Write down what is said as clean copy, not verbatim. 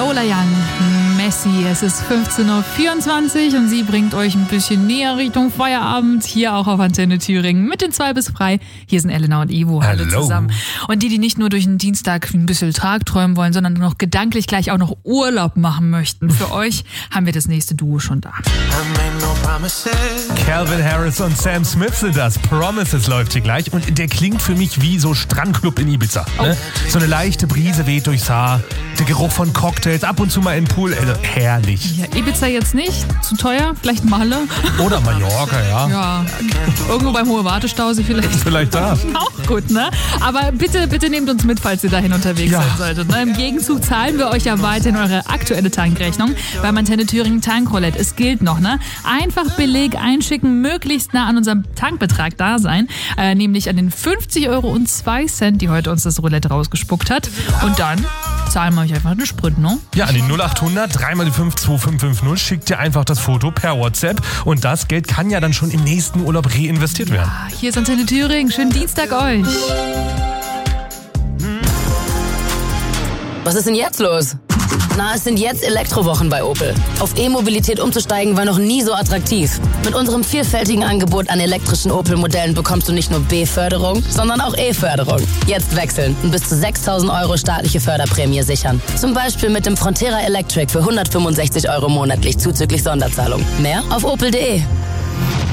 Lola Young, Messi. Es ist 15.24 Uhr und sie bringt euch ein bisschen näher Richtung Feierabend. Hier auch auf Antenne Thüringen mit den 2 bis frei. Hier sind Elena und Ivo. Hallo zusammen. Und die nicht nur durch den Dienstag ein bisschen tagträumen wollen, sondern noch gedanklich gleich auch noch Urlaub machen möchten. Für euch haben wir das nächste Duo schon da. Calvin Harris und Sam Smith sind das. Promises läuft hier gleich und der klingt für mich wie so Strandclub in Ibiza. Ne? So eine leichte Brise weht durchs Haar, der Geruch von Cocktails, ab und zu mal im Pool, also herrlich. Ja, Ibiza jetzt nicht, zu teuer, vielleicht Malle. Oder Mallorca, ja. Ja, irgendwo beim Hohe Wartestausee vielleicht. Vielleicht da. Auch gut, ne? Aber bitte nehmt uns mit, falls ihr dahin unterwegs sein solltet. Ne? Im Gegenzug zahlen wir euch ja weiterhin eure aktuelle Tankrechnung beim Antenne Thüringen Tankroulette. Es gilt noch, ne? Einfach Beleg einschicken, möglichst nah an unserem Tankbetrag da sein, nämlich an den 50,02 €, die heute uns das Roulette rausgespuckt hat. Und dann zahlen wir euch einfach den Sprit, ne? Ja, an die 0800 3x5 2550 schickt ihr einfach das Foto per WhatsApp und das Geld kann ja dann schon im nächsten Urlaub reinvestiert werden. Hier ist Antenne Thüringen. Schönen Dienstag euch. Was ist denn jetzt los? Na, es sind jetzt Elektrowochen bei Opel. Auf E-Mobilität umzusteigen war noch nie so attraktiv. Mit unserem vielfältigen Angebot an elektrischen Opel-Modellen bekommst du nicht nur B-Förderung, sondern auch E-Förderung. Jetzt wechseln und bis zu 6.000 € staatliche Förderprämie sichern. Zum Beispiel mit dem Frontera Electric für 165 € monatlich zuzüglich Sonderzahlung. Mehr auf opel.de.